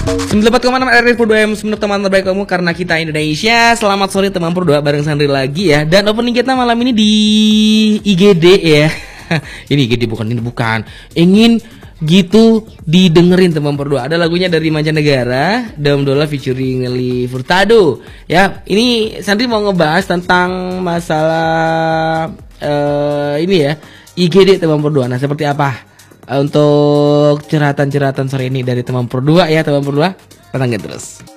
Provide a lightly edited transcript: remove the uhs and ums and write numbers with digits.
98,6 RRI Pro 2 M, teman terbaik kamu karena kita Indonesia. Selamat sore teman Pro 2 bareng Sandri lagi ya. Dan opening kita malam ini di IGD ya. Ini IGD bukan. Ingin gitu didengerin teman Pro 2. Ada lagunya dari mancanegara, Dom Dolla featuring Nelly Furtado. Ya, ini Sandri mau ngebahas tentang masalah ini ya, IGD teman Pro 2. Nah, seperti apa untuk curhatan-curhatan sore ini dari teman Pro 2 ya, teman Pro 2. Pantengin terus.